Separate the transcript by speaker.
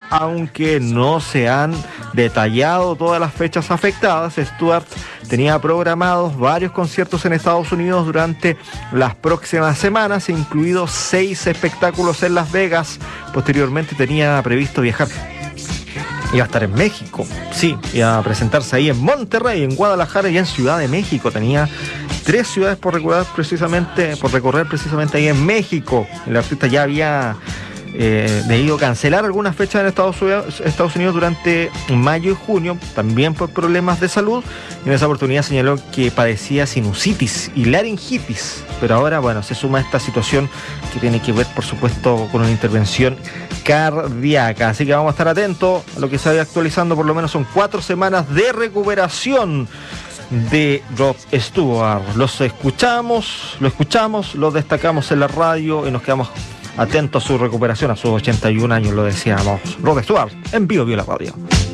Speaker 1: aunque no se han detallado todas las fechas afectadas. Stewart tenía programados varios conciertos en Estados Unidos durante las próximas semanas, incluidos 6 espectáculos en Las Vegas. Posteriormente tenía previsto viajar. Iba a estar en México, sí, iba a presentarse ahí en Monterrey, en Guadalajara y en Ciudad de México. Tenía 3 ciudades por recorrer precisamente ahí en México. El artista ya había debido cancelar algunas fechas en Estados Unidos durante mayo y junio, también por problemas de salud. En esa oportunidad señaló que padecía sinusitis y laringitis, pero ahora, bueno, se suma esta situación que tiene que ver, por supuesto, con una intervención cardíaca. Así que vamos a estar atentos a lo que se vaya actualizando. Por lo menos son 4 semanas de recuperación de Rod Stewart. Lo escuchamos, lo destacamos en la radio y nos quedamos atentos a su recuperación a sus 81 años, lo decíamos. Rod Stewart en Vivo la Radio.